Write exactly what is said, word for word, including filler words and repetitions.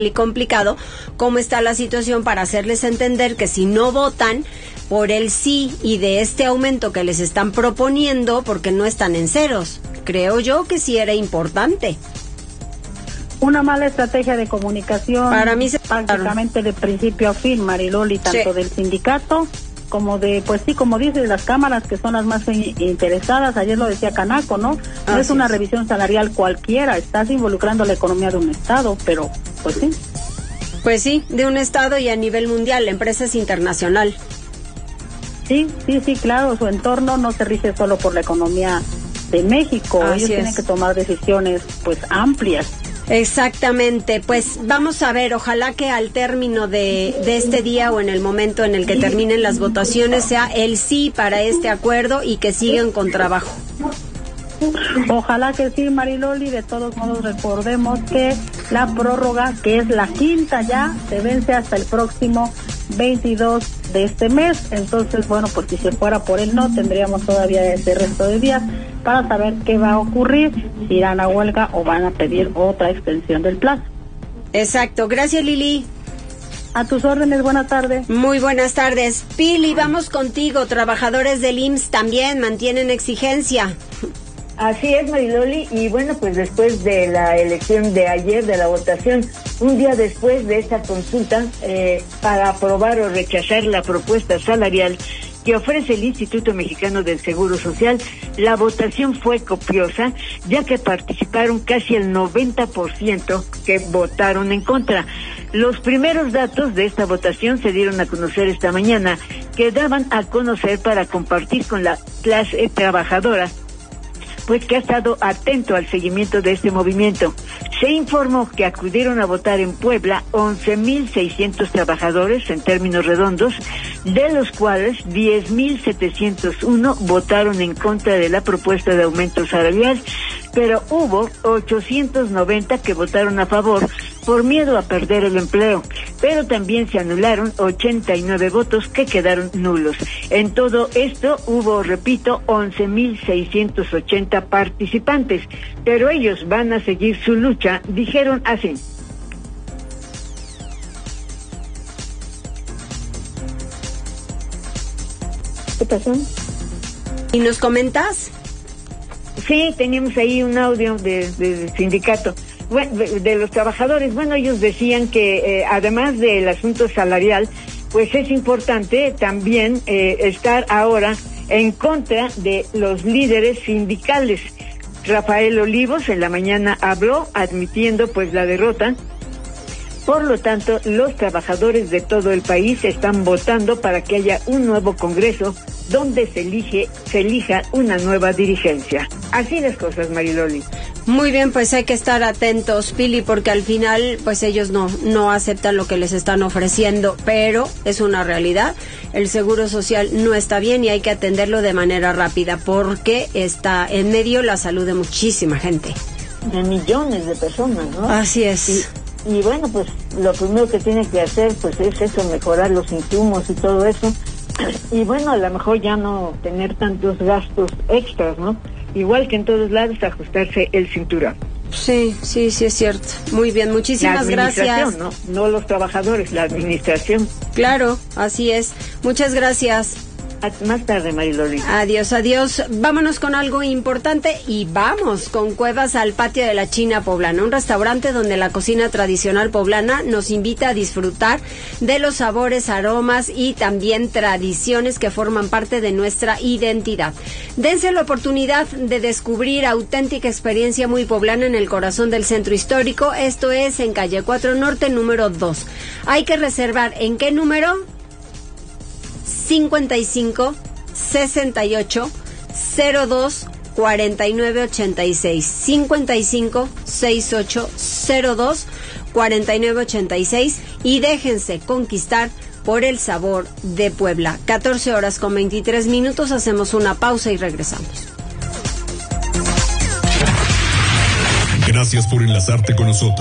y complicado cómo está la situación para hacerles entender que si no votan por el sí y de este aumento que les están proponiendo, porque no están en ceros. Creo yo que sí era importante. Una mala estrategia de comunicación, para mí se... prácticamente de principio a fin, Mariloli, tanto sí. del sindicato como de, pues sí, como dices, las cámaras que son las más interesadas. Ayer lo decía Canaco, ¿no? No ah, es una sí. revisión salarial cualquiera, estás involucrando la economía de un estado, pero pues sí. Pues sí, de un estado y a nivel mundial, la empresa es internacional. Sí, sí, sí, claro, su entorno no se rige solo por la economía de México, Así ellos es. tienen que tomar decisiones pues amplias. Exactamente, pues vamos a ver, ojalá que al término de, de este día o en el momento en el que terminen las votaciones sea el sí para este acuerdo y que sigan con trabajo. Ojalá que sí, Mariloli. De todos modos, recordemos que la prórroga, que es la quinta ya, se vence hasta el próximo veintidós de este mes. Entonces, bueno, pues si se fuera por el no, tendríamos todavía ese resto de días para saber qué va a ocurrir, si irán a huelga o van a pedir otra extensión del plazo. Exacto. Gracias, Lili. A tus órdenes, buenas tardes. Muy buenas tardes. Pili, vamos contigo. Trabajadores del I M S S también mantienen exigencia. Así es, Mariloli, y bueno, pues después de la elección de ayer, de la votación, un día después de esta consulta eh, para aprobar o rechazar la propuesta salarial que ofrece el Instituto Mexicano del Seguro Social, la votación fue copiosa, ya que participaron casi el noventa por ciento que votaron en contra. Los primeros datos de esta votación se dieron a conocer esta mañana, que daban a conocer para compartir con la clase trabajadora, pues que ha estado atento al seguimiento de este movimiento. Se informó que acudieron a votar en Puebla once mil seiscientos trabajadores en términos redondos, de los cuales diez mil setecientos uno votaron en contra de la propuesta de aumento salarial, pero hubo ochocientos noventa que votaron a favor por miedo a perder el empleo, pero también se anularon ochenta y nueve votos que quedaron nulos. En todo esto hubo, repito, once mil seiscientos ochenta participantes, pero ellos van a seguir su lucha, dijeron así. ¿Qué pasó? ¿Y nos comentas? Sí, teníamos ahí un audio de, de, del sindicato. Bueno, de, de los trabajadores. Bueno, ellos decían que eh, además del asunto salarial, pues es importante también eh, estar ahora en contra de los líderes sindicales. Rafael Olivos en la mañana habló admitiendo pues la derrota. Por lo tanto, los trabajadores de todo el país están votando para que haya un nuevo Congreso donde se elige, se elija una nueva dirigencia. Así las cosas, Mariloli. Muy bien, pues hay que estar atentos, Pili, porque al final, pues ellos no, no aceptan lo que les están ofreciendo, pero es una realidad. El Seguro Social no está bien y hay que atenderlo de manera rápida, porque está en medio la salud de muchísima gente. De millones de personas, ¿no? Así es. Y, y bueno, pues lo primero que tiene que hacer, pues es eso, mejorar los insumos y todo eso. Y bueno, a lo mejor ya no tener tantos gastos extras, ¿no? Igual que en todos lados, ajustarse el cinturón. Sí, sí, sí es cierto. Muy bien, muchísimas gracias. ¿No? No los trabajadores, la administración. Claro, así es. Muchas gracias. Más tarde, Mariloli. Adiós, adiós. Vámonos con algo importante y vamos con Cuevas al Patio de la China Poblana, un restaurante donde la cocina tradicional poblana nos invita a disfrutar de los sabores, aromas y también tradiciones que forman parte de nuestra identidad. Dense la oportunidad de descubrir auténtica experiencia muy poblana en el corazón del centro histórico. Esto es en calle cuatro Norte, número dos. Hay que reservar. ¿En qué número? cincuenta y cinco, sesenta y ocho, cero dos, cuarenta y nueve ochenta y seis. cincuenta y cinco, sesenta y ocho, cero dos, cuarenta y nueve ochenta y seis y déjense conquistar por el sabor de Puebla. catorce horas con veintitrés minutos, hacemos una pausa y regresamos. Gracias por enlazarte con nosotros.